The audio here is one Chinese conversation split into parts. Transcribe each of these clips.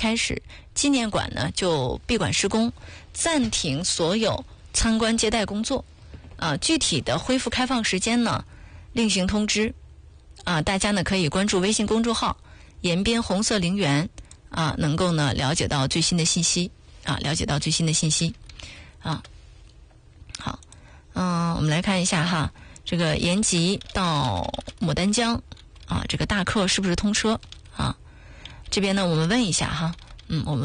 开始，纪念馆呢就闭馆施工，暂停所有参观接待工作。具体的恢复开放时间呢，另行通知。大家呢可以关注微信公众号“延边红色陵园”能够呢了解到最新的信息好，我们来看一下哈，这个延吉到牡丹江这个大客是不是通车这边呢我们问一下哈，我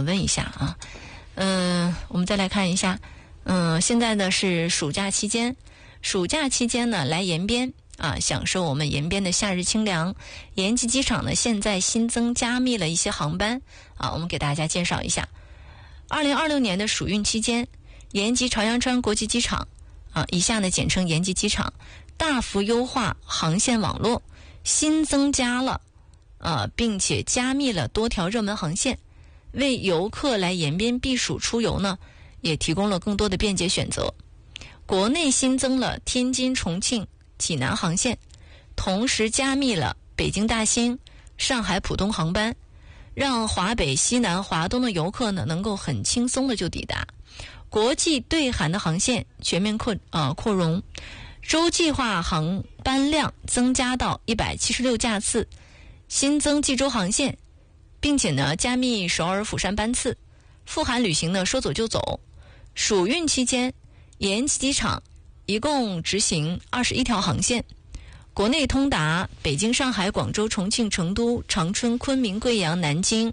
们再来看一下，现在呢是暑假期间呢来延边享受我们延边的夏日清凉。延吉机场呢现在新增加密了一些航班我们给大家介绍一下。2026年的暑运期间，延吉朝阳川国际机场以下呢简称延吉机场，大幅优化航线网络，新增加了并且加密了多条热门航线，为游客来延边避暑出游呢也提供了更多的便捷选择。国内新增了天津、重庆、济南航线，同时加密了北京大兴、上海浦东航班，让华北、西南、华东的游客呢能够很轻松的就抵达。国际对韩的航线全面扩容，洲际化航班量增加到176架次，新增济州航线，并且呢加密首尔、釜山班次，赴韩旅行呢说走就走。暑运期间，延吉机场一共执行21条航线，国内通达北京、上海、广州、重庆、成都、长春、昆明、贵阳、南京、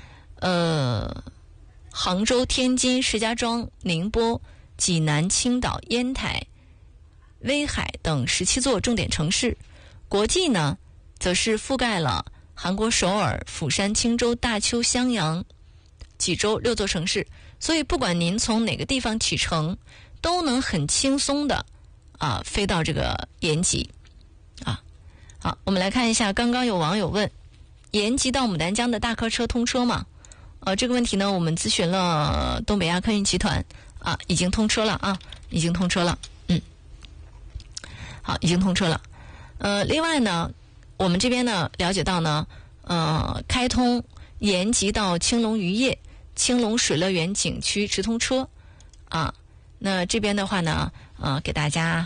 杭州、天津、石家庄、宁波、济南、青岛、烟台、威海等17座重点城市。国际呢则是覆盖了韩国首尔、釜山、青州、大邱、襄阳、济州6座城市。所以不管您从哪个地方启程，都能很轻松的飞到这个延吉好，我们来看一下，刚刚有网友问延吉到牡丹江的大客车通车吗？这个问题呢我们咨询了东北亚客运集团已经通车了已经通车了好，已经通车了。另外呢我们这边呢了解到呢开通延吉到青龙渔业、青龙水乐园景区直通车那这边的话呢给大家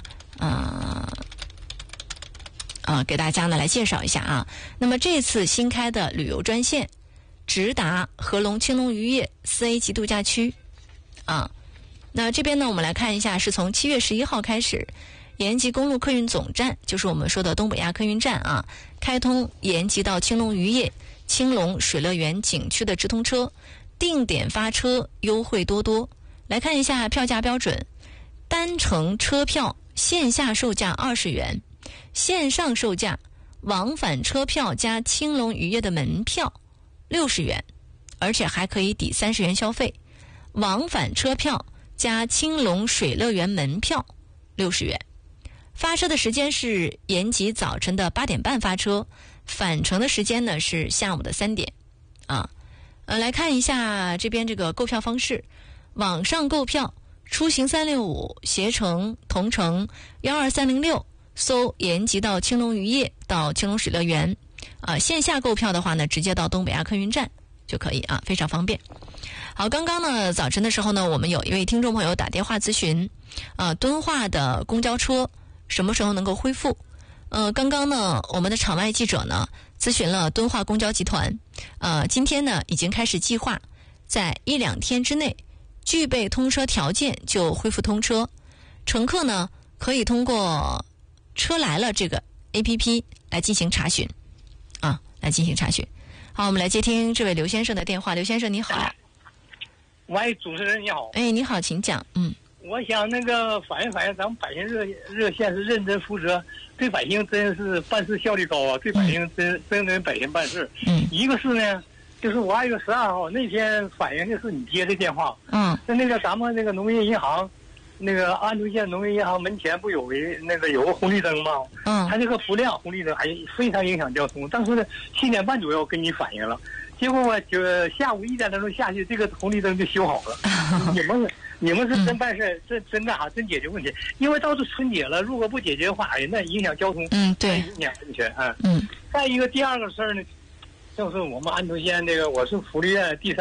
呢来介绍一下那么这次新开的旅游专线直达合龙青龙渔业 4A 级度假区那这边呢我们来看一下，是从7月11号开始，延吉公路客运总站，就是我们说的东北亚客运站开通延吉到青龙渔业、青龙水乐园景区的直通车，定点发车，优惠多多。来看一下票价标准，单程车票线下售价20元，线上售价往返车票加青龙渔业的门票60元，而且还可以抵30元消费。往返车票加青龙水乐园门票60元。发车的时间是延吉早晨的8点半发车，返程的时间呢是下午的3点来看一下这边这个购票方式，网上购票，出行365，携程、同程12306，搜延吉到青龙渔业到青龙水乐园线下购票的话呢，直接到东北亚客运站就可以非常方便。好，刚刚呢早晨的时候呢，我们有一位听众朋友打电话咨询敦化的公交车什么时候能够恢复。刚刚呢我们的场外记者呢咨询了敦化公交集团，今天呢已经开始计划在1-2天之内具备通车条件就恢复通车，乘客呢可以通过车来了这个 APP 来进行查询来进行查询。好，我们来接听这位刘先生的电话。刘先生你好。 喂，主持人你好。 哎，你好，请讲。 我想那个反映咱们百姓热线是认真负责，对百姓真是办事效率高对百姓真跟百姓办事。一个是呢，就是我2月12号那天反映的是你接的电话。那个咱们那个农业银行，那个安图县农业银行门前不有个红绿灯吗？它这个不亮红绿灯还非常影响交通。当时呢7点半左右跟你反映了，结果我就下午1点多钟下去，这个红绿灯就修好了。你们是真办事，真干啥，真解决问题。因为到是春节了，如果不解决的话，那影响交通， 对， 影响安全。再一个第二个事儿呢，就是我们安图县我是福利院第3